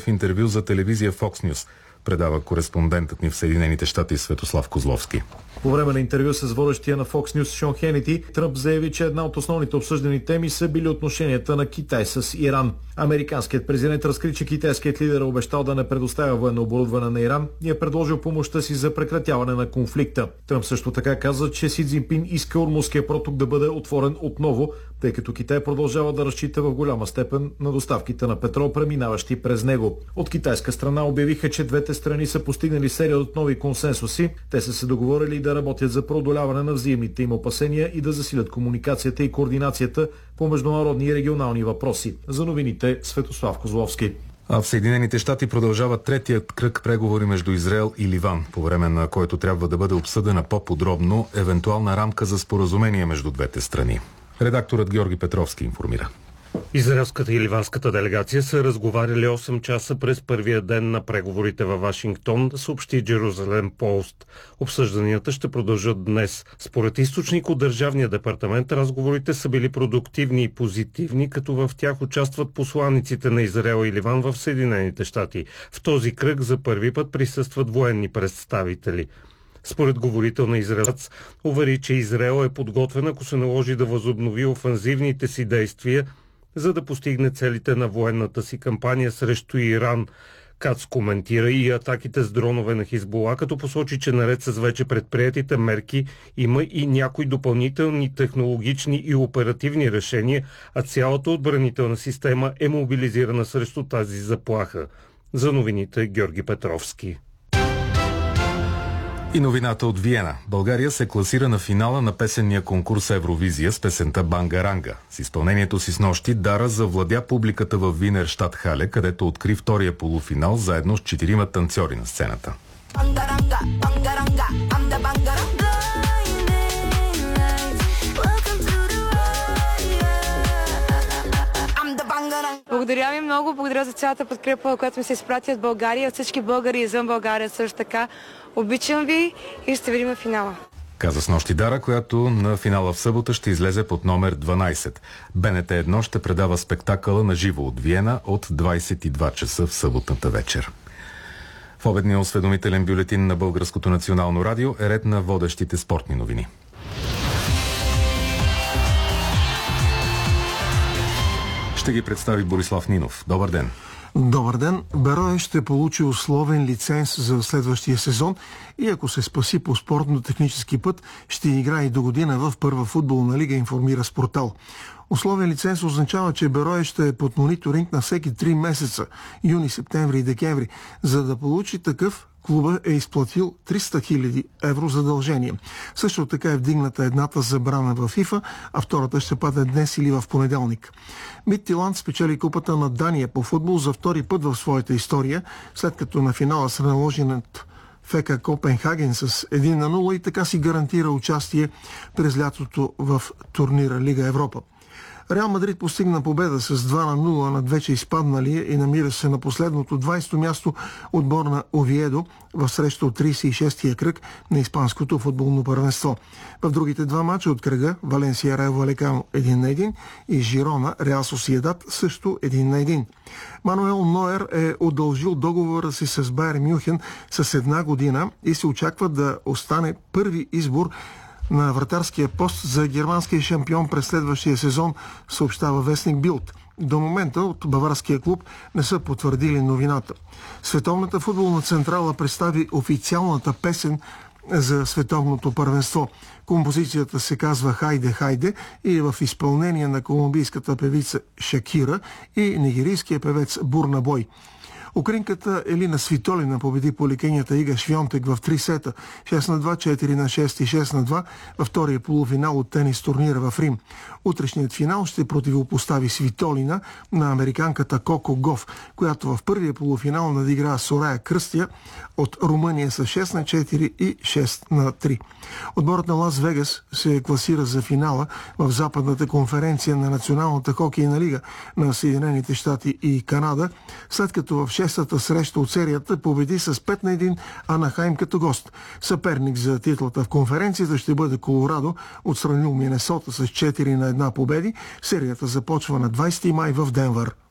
интервю за телевизия Fox News, предава кореспондентът ни в Съединените щати Светослав Козловски. По време на интервю с водещия на Fox News Шон Хенити, Тръмп заяви, че една от основните обсъждани теми са били отношенията на Китай с Иран. Американският президент разкри, че китайският лидер е обещал да не предоставя военно оборудване на Иран и е предложил помощта си за прекратяване на конфликта. Тръмп също така каза, че Си Цзинпин иска Ормузския проток да бъде отворен отново, тъй като Китай продължава да разчита в голяма степен на доставките на петрол, преминаващи през него. От китайска страна обявиха, че двете страни са постигнали серия от нови консенсуси. Те са се договорили да работят за преодоляване на взаимните им опасения и да засилят комуникацията и координацията по международни и регионални въпроси. За новините Светослав Козловски. А в Съединените щати продължава третият кръг преговори между Израел и Ливан, по време на който трябва да бъде обсъдена по-подробно евентуална рамка за споразумение между двете страни. Редакторът Георги Петровски информира. Израелската и ливанската делегация са разговаряли 8 часа през първия ден на преговорите във Вашингтон, съобщи Джерузалем Пост. Обсъжданията ще продължат днес. Според източник от Държавния департамент, разговорите са били продуктивни и позитивни, като в тях участват посланиците на Израел и Ливан в Съединените щати. В този кръг за първи път присъстват военни представители. Според говорител на израелец, увери, че Израел е подготвен, ако се наложи да възобнови офанзивните си действия, за да постигне целите на военната си кампания срещу Иран. Кац коментира и атаките с дронове на Хизбула, като посочи, че наред с вече предприетите мерки има и някои допълнителни технологични и оперативни решения, а цялата отбранителна система е мобилизирана срещу тази заплаха. За новините Георги Петровски. И новината от Виена. България се класира на финала на песенния конкурс Евровизия с песента Бангаранга. С изпълнението си снощи Дара завладя публиката в Винерштат Хале, където откри втория полуфинал заедно с 4 танцори на сцената. Благодаря ви много, благодаря за цялата подкрепа, която ми се изпрати от България, от всички българи извън България също така. Обичам ви и ще видим в финала. Каза снощи Дара, която на финала в събота ще излезе под номер 12. БНТ 1 ще предава спектакъла на живо от Виена от 22 часа в съботната вечер. В обедния осведомителен бюлетин на Българското национално радио е ред на водещите спортни новини. Ще ги представи Борислав Нинов. Добър ден! Добър ден! Берое ще получи условен лиценз за следващия сезон и ако се спаси по спортно-технически път, ще играе и до година в първа футболна лига, информира Спортал. Условен лиценз означава, че Берое ще е под мониторинг на всеки 3 месеца – юни, септември и декември. За да получи такъв, клуба е изплатил 300 000 евро задължение. Също така е вдигната едната забрана в ФИФА, а втората ще падне днес или в понеделник. Мидтиланд спечели купата на Дания по футбол за втори път в своята история, след като на финала се наложи над ФК Копенхаген с 1-0 и така си гарантира участие през лятото в турнира Лига Европа. Реал Мадрид постигна победа с 2-0 над вече изпадналия и намира се на последното 20-то място отбор на Овиедо в среща от 36-тия кръг на испанското футболно първенство. В другите два мача от кръга Валенсия Райо Валекано 1-1 и Жирона Реал Сосиедад също 1-1. Мануел Нойер е удължил договора си с Байер Мюнхен с 1 година и се очаква да остане първи избор на вратарския пост за германския шампион през следващия сезон, съобщава вестник Билд. До момента от баварския клуб не са потвърдили новината. Световната футболна централа представи официалната песен за световното първенство. Композицията се казва «Хайде, хайде» и е в изпълнение на колумбийската певица Шакира и нигерийския певец Бурна Бой. Украинката Елина Свитолина победи поликенята Ига Швионтек в 3 сета 6-2, 4-6 и 6-2 във втория полуфинал от тенис турнира в Рим. Утрешният финал ще противопостави Свитолина на американката Коко Гоф, която в първия полуфинал надигра Сорая Кръстия от Румъния с 6-4 и 6-3. Отборът на Лас Вегас се класира за финала в западната конференция на Националната хокейна лига на Съединените щати и Канада, след като в 6-та среща от серията победи с 5-1 Анахайм като гост. Съперник за титлата в конференцията ще бъде Колорадо, отстранил Минесота с 4-1 победи. Серията започва на 20 май в Денвър.